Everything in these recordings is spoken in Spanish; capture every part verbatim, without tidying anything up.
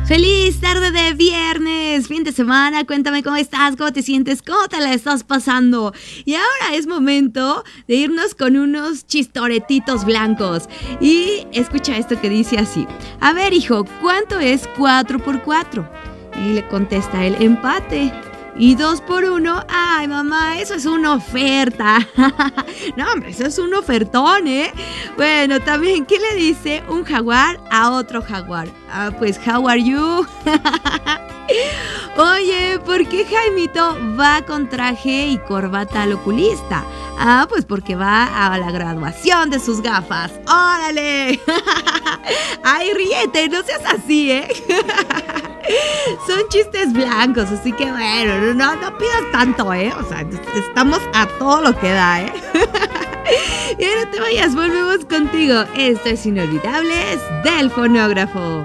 ¡Feliz tarde de viernes! Fin de semana, cuéntame cómo estás, cómo te sientes, cómo te la estás pasando. Y ahora es momento de irnos con unos chistoretitos blancos. Y escucha esto que dice así: a ver, hijo, ¿cuánto es cuatro por cuatro? Y le contesta él: empate. Y dos por uno, ay mamá, eso es una oferta. No, hombre, eso es un ofertón, ¿eh? Bueno, también, ¿qué le dice un jaguar a otro jaguar? Ah, pues, how are you? Oye, ¿por qué Jaimito va con traje y corbata al oculista? Ah, pues porque va a la graduación de sus gafas. ¡Órale! Ay, ríete, no seas así, ¿eh? Son chistes blancos, así que bueno, no, no pidas tanto, ¿eh? O sea, estamos a todo lo que da, ¿eh? Y no te vayas, volvemos contigo. Esto es Inolvidables del Fonógrafo.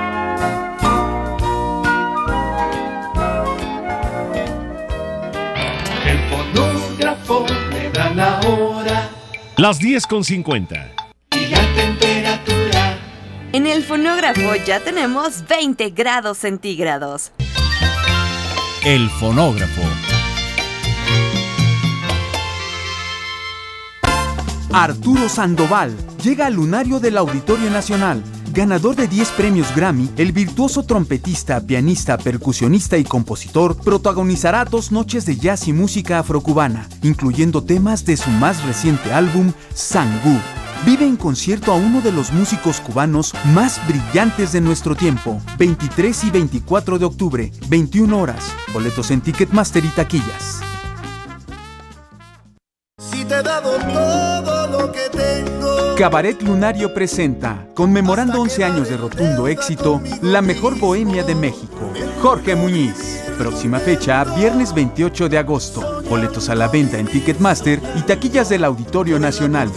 El fonógrafo me da la hora. Las diez con cincuenta. Y la temperatura. En el fonógrafo ya tenemos veinte grados centígrados. El fonógrafo. Arturo Sandoval llega al lunario del Auditorio Nacional. Ganador de diez premios Grammy, el virtuoso trompetista, pianista, percusionista y compositor protagonizará dos noches de jazz y música afrocubana, incluyendo temas de su más reciente álbum, Sangú. Vive en concierto a uno de los músicos cubanos más brillantes de nuestro tiempo. veintitrés y veinticuatro de octubre, veintiuna horas. Boletos en Ticketmaster y taquillas. Si te he dado todo lo que tengo. Cabaret Lunario presenta, conmemorando once años de rotundo éxito, la mejor bohemia de México. Jorge Muñiz. Próxima fecha, viernes veintiocho de agosto. Boletos a la venta en Ticketmaster y taquillas del Auditorio Nacional.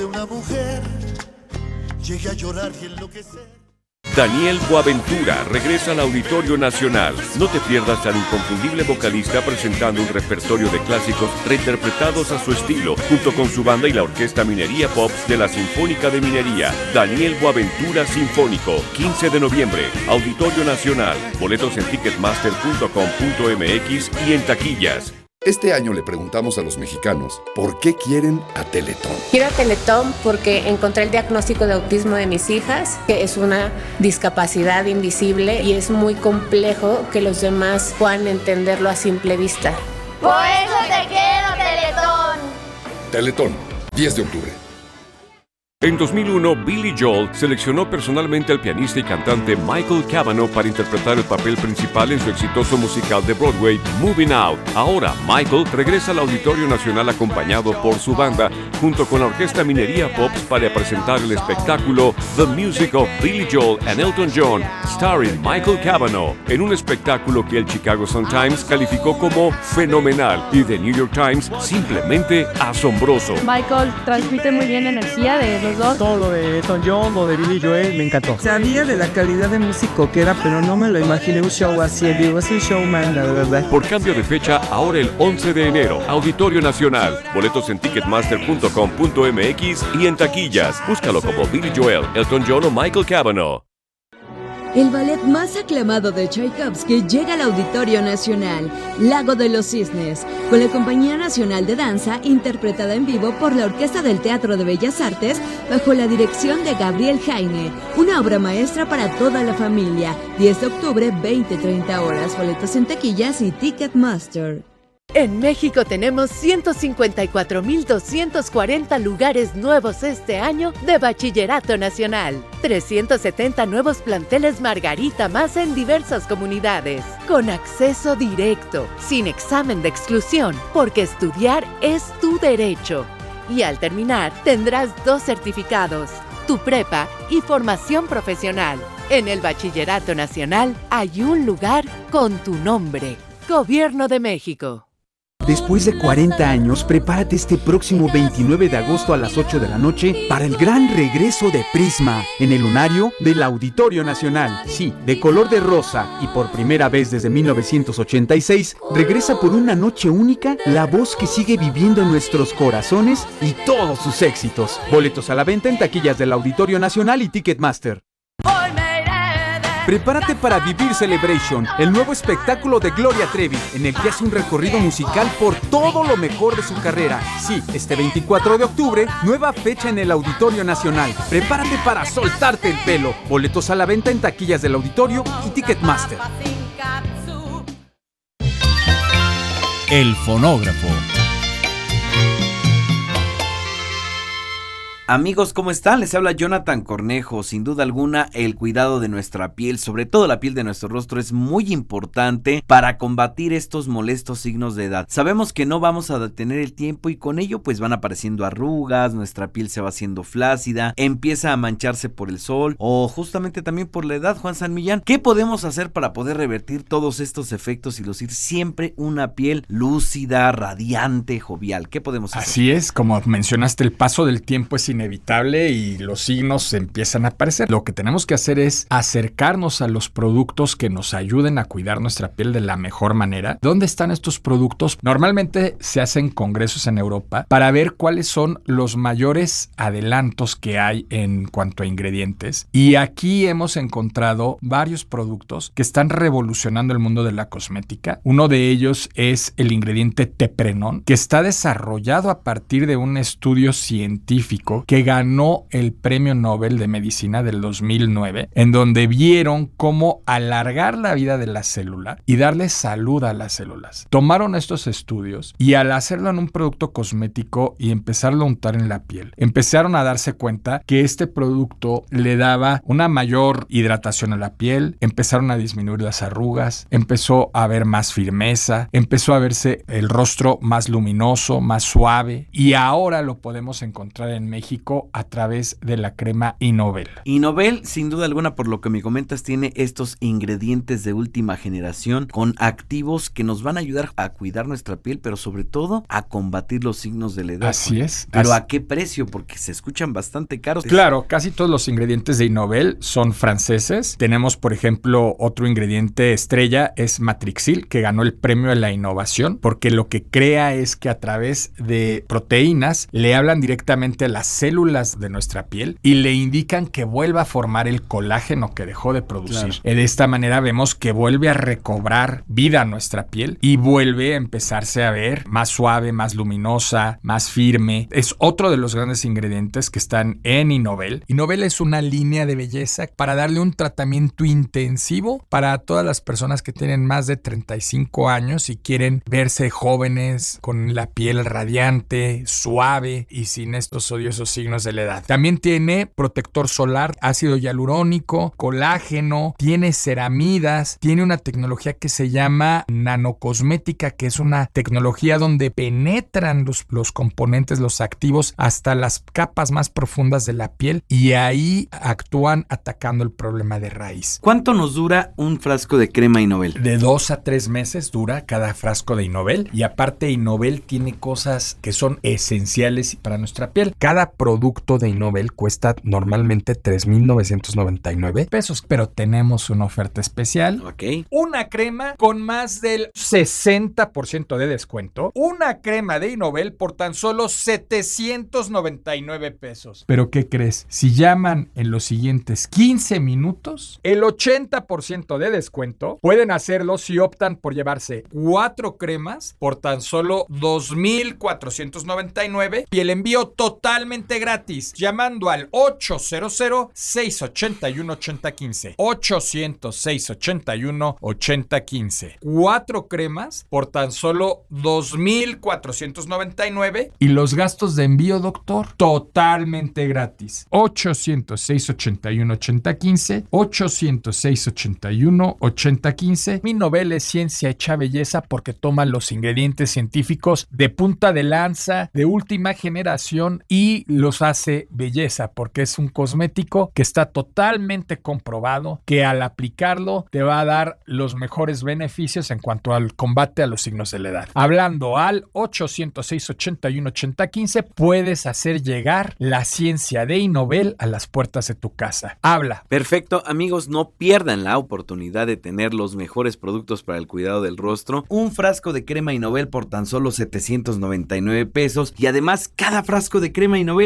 Daniel Boaventura regresa al Auditorio Nacional. No te pierdas al inconfundible vocalista presentando un repertorio de clásicos reinterpretados a su estilo, junto con su banda y la Orquesta Minería Pops de la Sinfónica de Minería. Daniel Boaventura Sinfónico, quince de noviembre, Auditorio Nacional. Boletos en ticketmaster punto com punto m x y en taquillas. Este año le preguntamos a los mexicanos por qué quieren a Teletón. Quiero a Teletón porque encontré el diagnóstico de autismo de mis hijas, que es una discapacidad invisible y es muy complejo que los demás puedan entenderlo a simple vista. Por eso te quiero, Teletón. Teletón, diez de octubre. En dos mil uno, Billy Joel seleccionó personalmente al pianista y cantante Michael Cavanaugh para interpretar el papel principal en su exitoso musical de Broadway, Moving Out. Ahora, Michael regresa al Auditorio Nacional acompañado por su banda, junto con la Orquesta Minería Pops, para presentar el espectáculo The Music of Billy Joel and Elton John, starring Michael Cavanaugh, en un espectáculo que el Chicago Sun-Times calificó como fenomenal y The New York Times simplemente asombroso. Michael transmite muy bien energía de los dos. Todo lo de Elton John, lo de Billy Joel, me encantó. Sabía de la calidad de músico que era, pero no me lo imaginé un show así. El vivo es un showman, la verdad. Por cambio de fecha, ahora el once de enero, Auditorio Nacional. Boletos en ticketmaster punto com punto m x y en taquillas. Búscalo como Billy Joel, Elton John o Michael Cavanaugh. El ballet más aclamado de Tchaikovsky llega al Auditorio Nacional, Lago de los Cisnes, con la Compañía Nacional de Danza, interpretada en vivo por la Orquesta del Teatro de Bellas Artes, bajo la dirección de Gabriel Jaime. Una obra maestra para toda la familia. diez de octubre, veinte a treinta horas. Boletos en taquillas y Ticketmaster. En México tenemos ciento cincuenta y cuatro mil doscientos cuarenta lugares nuevos este año de Bachillerato Nacional. trescientos setenta nuevos planteles Margarita más en diversas comunidades. Con acceso directo, sin examen de exclusión, porque estudiar es tu derecho. Y al terminar, tendrás dos certificados, tu prepa y formación profesional. En el Bachillerato Nacional hay un lugar con tu nombre. Gobierno de México. Después de cuarenta años, prepárate este próximo veintinueve de agosto a las ocho de la noche para el gran regreso de Prisma en el lunario del Auditorio Nacional. Sí, de color de rosa y por primera vez desde mil novecientos ochenta y seis, regresa por una noche única la voz que sigue viviendo en nuestros corazones y todos sus éxitos. Boletos a la venta en taquillas del Auditorio Nacional y Ticketmaster. Prepárate para vivir Celebration, el nuevo espectáculo de Gloria Trevi, en el que hace un recorrido musical por todo lo mejor de su carrera. Sí, este veinticuatro de octubre, nueva fecha en el Auditorio Nacional. Prepárate para soltarte el pelo. Boletos a la venta en taquillas del auditorio y Ticketmaster. El fonógrafo. Amigos, ¿cómo están? Les habla Jonathan Cornejo. Sin duda alguna, el cuidado de nuestra piel, sobre todo la piel de nuestro rostro, es muy importante para combatir estos molestos signos de edad. Sabemos que no vamos a detener el tiempo y con ello pues van apareciendo arrugas, nuestra piel se va haciendo flácida, empieza a mancharse por el sol o justamente también por la edad. Juan San Millán, ¿qué podemos hacer para poder revertir todos estos efectos y lucir siempre una piel lúcida, radiante, jovial? ¿Qué podemos hacer? Así es, como mencionaste, el paso del tiempo es inevitable y los signos empiezan a aparecer. Lo que tenemos que hacer es acercarnos a los productos que nos ayuden a cuidar nuestra piel de la mejor manera. ¿Dónde están estos productos? Normalmente se hacen congresos en Europa para ver cuáles son los mayores adelantos que hay en cuanto a ingredientes, y aquí hemos encontrado varios productos que están revolucionando el mundo de la cosmética. Uno de ellos es el ingrediente Teprenón, que está desarrollado a partir de un estudio científico que ganó el Premio Nobel de Medicina del dos mil nueve, en donde vieron cómo alargar la vida de la célula y darle salud a las células. Tomaron estos estudios y al hacerlo en un producto cosmético y empezarlo a untar en la piel, empezaron a darse cuenta que este producto le daba una mayor hidratación a la piel, empezaron a disminuir las arrugas, empezó a haber más firmeza, empezó a verse el rostro más luminoso, más suave, y ahora lo podemos encontrar en México a través de la crema Innovel. Innovel, sin duda alguna, por lo que me comentas, tiene estos ingredientes de última generación con activos que nos van a ayudar a cuidar nuestra piel, pero sobre todo a combatir los signos de la edad. Así es. Pero así. ¿a qué precio? Porque se escuchan bastante caros. Claro, casi todos los ingredientes de Innovel son franceses. Tenemos, por ejemplo, otro ingrediente estrella es Matrixil, que ganó el premio de la innovación, porque lo que crea es que a través de proteínas le hablan directamente a las células de nuestra piel y le indican que vuelva a formar el colágeno que dejó de producir. Claro. De esta manera vemos que vuelve a recobrar vida a nuestra piel y vuelve a empezarse a ver más suave, más luminosa, más firme. Es otro de los grandes ingredientes que están en Innovel. Innovel es una línea de belleza para darle un tratamiento intensivo para todas las personas que tienen más de treinta y cinco años y quieren verse jóvenes con la piel radiante, suave y sin estos odiosos signos de la edad. También tiene protector solar, ácido hialurónico, colágeno, tiene ceramidas, tiene una tecnología que se llama nanocosmética, que es una tecnología donde penetran los, los componentes, los activos hasta las capas más profundas de la piel y ahí actúan atacando el problema de raíz. ¿Cuánto nos dura un frasco de crema Innovel? De dos a tres meses dura cada frasco de Innovel, y aparte Innovel tiene cosas que son esenciales para nuestra piel. Cada producto de Innovel cuesta normalmente tres mil novecientos noventa y nueve pesos, pero tenemos una oferta especial. Ok. Una crema con más del sesenta por ciento de descuento. Una crema de Innovel por tan solo setecientos noventa y nueve pesos. ¿Pero qué crees? Si llaman en los siguientes quince minutos, el ochenta por ciento de descuento. Pueden hacerlo si optan por llevarse cuatro cremas por tan solo dos mil cuatrocientos noventa y nueve y el envío totalmente gratis llamando al ochocientos, seiscientos ochenta y uno, ochenta quince. ochocientos, seiscientos ochenta y uno, ochenta quince. Cuatro cremas por tan solo dos mil cuatrocientos noventa y nueve y los gastos de envío, doctor, totalmente gratis. ochocientos, seiscientos ochenta y uno, ochenta quince. ochocientos, seiscientos ochenta y uno, ochenta quince. Innovel es ciencia hecha belleza porque toma los ingredientes científicos de punta de lanza, de última generación, y los hace belleza porque es un cosmético que está totalmente comprobado que al aplicarlo te va a dar los mejores beneficios en cuanto al combate a los signos de la edad. Hablando al ochocientos, seiscientos ochenta y uno, ochenta quince, puedes hacer llegar la ciencia de Innovel a las puertas de tu casa. Habla. Perfecto, amigos, no pierdan la oportunidad de tener los mejores productos para el cuidado del rostro. Un frasco de crema Innovel por tan solo setecientos noventa y nueve pesos, y además cada frasco de crema Innovel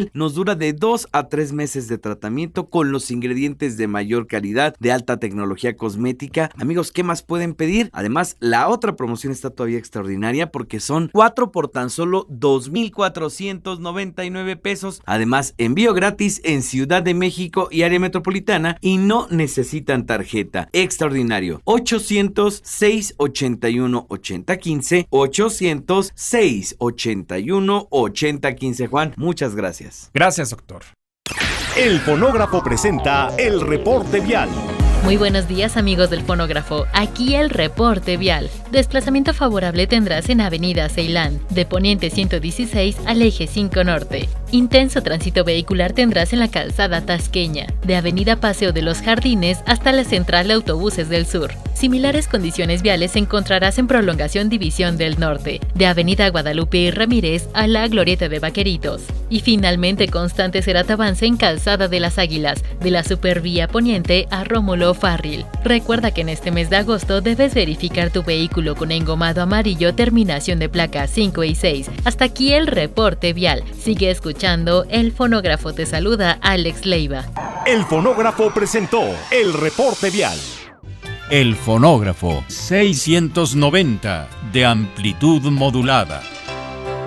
piel nos dura de dos a tres meses de tratamiento con los ingredientes de mayor calidad, de alta tecnología cosmética. Amigos, ¿qué más pueden pedir? Además, la otra promoción está todavía extraordinaria porque son cuatro por tan solo dos mil cuatrocientos noventa y nueve pesos. Además, envío gratis en Ciudad de México y área metropolitana y no necesitan tarjeta. Extraordinario. ochocientos, seiscientos ochenta y uno, ochenta quince, ochocientos, seiscientos ochenta y uno, ochenta quince. Juan, muchas gracias. Gracias, doctor. El Fonógrafo presenta el reporte vial. Muy buenos días, amigos del Fonógrafo. Aquí el reporte vial. Desplazamiento favorable tendrás en Avenida Ceilán, de Poniente ciento dieciséis al Eje cinco Norte. Intenso tránsito vehicular tendrás en la calzada Tasqueña, de Avenida Paseo de los Jardines hasta la Central de Autobuses del Sur. Similares condiciones viales encontrarás en Prolongación División del Norte, de Avenida Guadalupe y Ramírez a la Glorieta de Vaqueritos. Y finalmente constante será tu avance en Calzada de las Águilas, de la Supervía Poniente a Rómulo Farril. Recuerda que en este mes de agosto debes verificar tu vehículo con engomado amarillo terminación de placa cinco y seis. Hasta aquí el reporte vial. Sigue escuchando El Fonógrafo. Te saluda Alex Leiva. El Fonógrafo presentó el reporte vial. El Fonógrafo seiscientos noventa de amplitud modulada.